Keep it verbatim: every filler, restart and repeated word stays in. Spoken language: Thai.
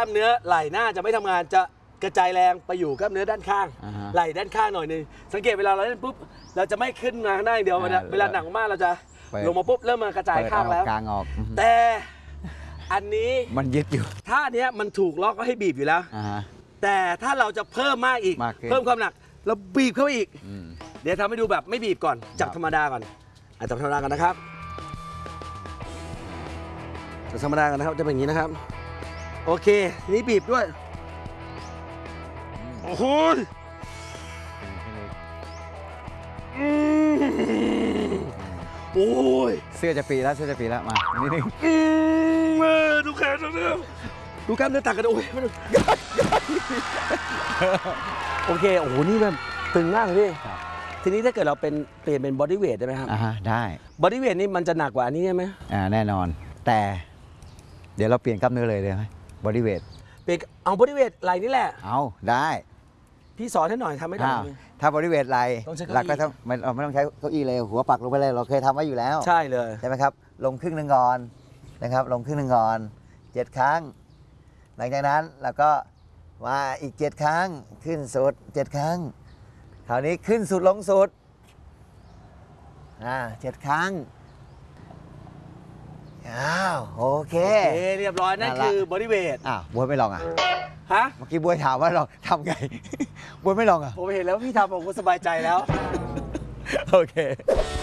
ล้ามเนื้อไหล่หน้าจะไม่ทำงานจะกระจายแรงไปอยู่กล้ามเนื้อด้านข้างไหล่ด้านข้างหน่อยนึงสังเกตเวลาเราเล่นปุ๊บเราจะไม่ขึ้นมาข้างหน้าเดียวเวลาหนักมากเราจะลงมาปุ๊บเริ่มมากระจายข้างแล้วกลางออกแต่อันนี้มันยึดอยู่ท่านี้มันถูกล็อกก็ให้บีบอยู่แล้วแต่ถ้าเราจะเพิ่มมากอีกเพิ่มความหนักเราบีบเข้าไปอีกเดี๋ยวทำให้ดูแบบไม่บีบก่อนจับธรรมดาก่อนจับธรรมดาก่อนนะครับจับธรรมดาก่อนนะครับจะเป็นอย่างนี้นะครับโอเคทีนี้บีบด้วยโอ้โหโอ้ยเสื้อจะปีแล้วเสื้อจะปีแล้วมานิดนึงดูแขนดูเนื้อดูกล้ามเนื้อตักกันโอ้ยโอเคโอ้โหนี่แบบตึงมากเลยพี่ทีนี้ถ้าเกิดเราเป็นเปลี่ยนเป็นบอดี้เวทได้ไหมครับอ่าได้บอดี้เวทนี่มันจะหนักกว่าอันนี้ใช่ไหมอ่าแน่นอนแต่เดี๋ยวเราเปลี่ยนกล้ามเนื้อเลยเลยไหมบอดี้เวทเปลี่ยนเอาบอดี้เวทไหล่นี่แหละเอาได้พี่สอนให้หน่อยทำไม่ได้ถ้าบริเวณไหล่หลักก็ต้องเราไม่ต้องใช้เก้าอี้เลยหัวปักลงไปเลยเราเคยทำไว้อยู่แล้วใช่เลยใช่ไหมครับลงครึ่งหนึ่งก่อนนะครับลงครึ่งหนึ่งก่อนเจ็ดครั้งหลังจากนั้นเราก็มาอีกเจ็ดครั้งขึ้นสุดเจ็ดครั้งคราวนี้ขึ้นสุดลงสุดอ่าเจ็ดครั้งอ้าวโอเคเรียบร้อยนั่นคือบอดี้เวทอ้าวบวยไม่ลองอ่ะฮะเมื่อกี้บวยถามว่าเราทำไงบวยไม่ลองอ่ะผมเห็นแล้วพี่ทำผมก็สบายใจแล้วโอเค